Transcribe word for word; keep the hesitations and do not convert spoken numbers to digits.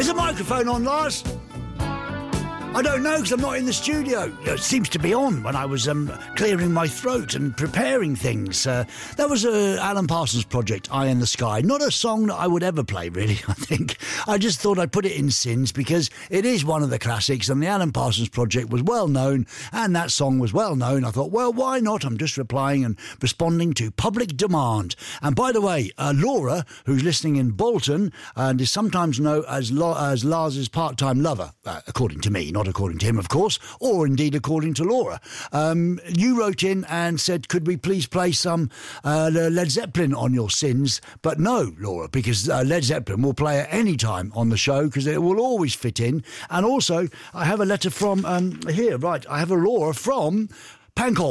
Is the microphone on, Lars? I don't know, because I'm not in the studio. It seems to be on when I was um, clearing my throat and preparing things. Uh, that was a Alan Parsons project, Eye in the Sky. Not a song that I would ever play, really, I think. I just thought I'd put it in Sins because it is one of the classics, and the Alan Parsons project was well known, and that song was well known. I thought, well, why not? I'm just replying and responding to public demand. And by the way, uh, Laura, who's listening in Bolton, and is sometimes known as, La- as Lars's part-time lover, uh, according to me, not according to him, of course, or indeed according to Laura. Um, you wrote in and said, could we please play some uh, Led Zeppelin on your Sins? But no, Laura, because uh, Led Zeppelin will play at any time on the show because it will always fit in. And also, I have a letter from um, here, right, I have a Laura from Pancol.